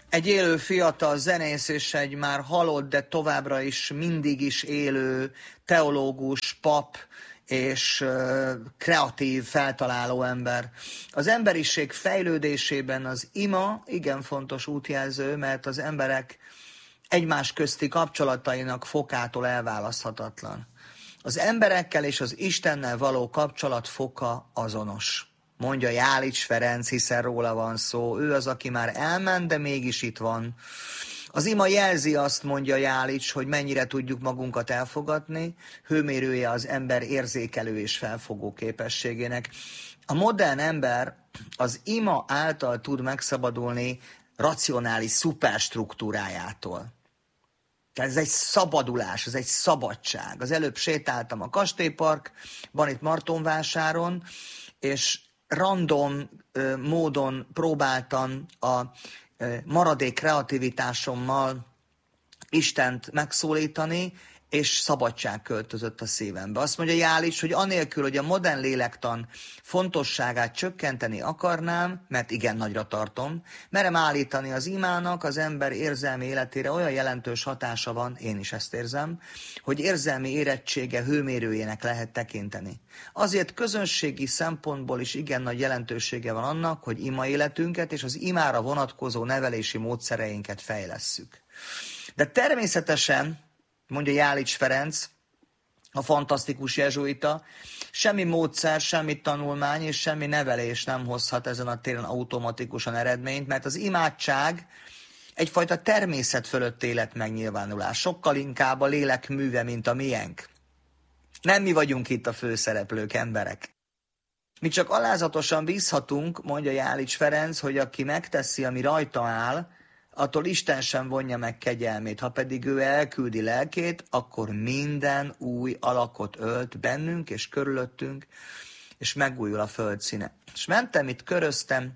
Egy élő fiatal zenész és egy már halott, de továbbra is mindig is élő teológus, pap és kreatív, feltaláló ember. Az emberiség fejlődésében az ima igen fontos útjelző, mert az emberek egymás közti kapcsolatainak fokától elválaszthatatlan. Az emberekkel és az Istennel való kapcsolat foka azonos. Mondja Jálics Ferenc, hiszen róla van szó. Ő az, aki már elment, de mégis itt van. Az ima jelzi azt, mondja Jálics, hogy mennyire tudjuk magunkat elfogadni, hőmérője az ember érzékelő és felfogó képességének. A modern ember az ima által tud megszabadulni racionális szuperstruktúrájától. Tehát ez egy szabadulás, ez egy szabadság. Az előbb sétáltam a Kastélyparkban, itt Martonvásáron, és random módon próbáltam a maradék kreativitásommal Istent megszólítani, és szabadság költözött a szívembe. Azt mondja Jálics, hogy anélkül, hogy a modern lélektan fontosságát csökkenteni akarnám, mert igen nagyra tartom, merem állítani az imának az ember érzelmi életére olyan jelentős hatása van, én is ezt érzem, hogy érzelmi érettsége hőmérőjének lehet tekinteni. Azért közönségi szempontból is igen nagy jelentősége van annak, hogy ima életünket és az imára vonatkozó nevelési módszereinket fejlesszük. De természetesen, mondja Jálics Ferenc, a fantasztikus jezsuita, semmi módszer, semmi tanulmány és semmi nevelés nem hozhat ezen a téren automatikusan eredményt, mert az imádság egyfajta természet fölött élet megnyilvánulás, sokkal inkább a lélek műve, mint a miénk. Nem mi vagyunk itt a főszereplők, emberek. Mi csak alázatosan bízhatunk, mondja Jálics Ferenc, hogy aki megteszi, ami rajta áll, attól Isten sem vonja meg kegyelmét. Ha pedig ő elküldi lelkét, akkor minden új alakot ölt bennünk és körülöttünk, és megújul a földszíne. És mentem itt, köröztem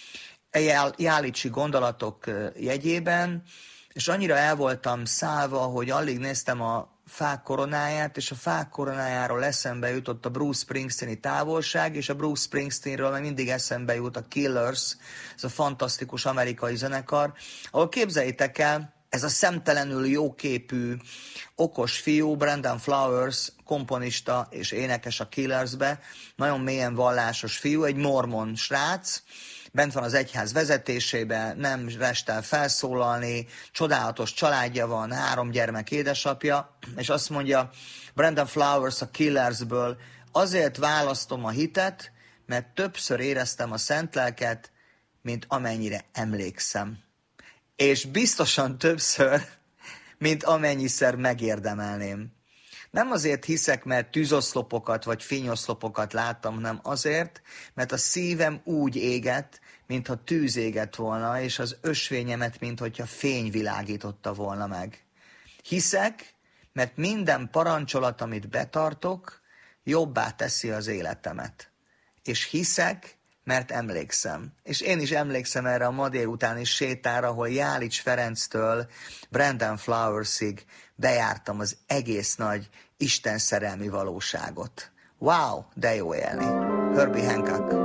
Jálicsi gondolatok jegyében, és annyira el voltam szállva, hogy alig néztem a fák koronáját, és a fák koronájáról eszembe jutott a Bruce Springsteen-i távolság, és a Bruce Springsteenről meg mindig eszembe jut a Killers, ez a fantasztikus amerikai zenekar, ahol képzeljétek el, ez a szemtelenül jóképű, okos fiú, Brandon Flowers, komponista és énekes a Killersbe, nagyon mélyen vallásos fiú, egy mormon srác, bent van az egyház vezetésében, nem restel felszólalni, csodálatos családja van, 3 gyermek édesapja, és azt mondja Brandon Flowers a Killersből, azért választom a hitet, mert többször éreztem a szent lelket, mint amennyire emlékszem. És biztosan többször, mint amennyiszer megérdemelném. Nem azért hiszek, mert tűzoszlopokat vagy fényoszlopokat láttam, hanem azért, mert a szívem úgy égett, mintha tűz égett volna, és az ösvényemet, minthogyha fény világította volna meg. Hiszek, mert minden parancsolat, amit betartok, jobbá teszi az életemet. És hiszek, mert emlékszem. És én is emlékszem erre a ma délutáni sétára, ahol Jálics Ferenctől Brandon Flowersig bejártam az egész nagy Isten szerelmi valóságot. Wow, de jó élni. Herbie Hancock.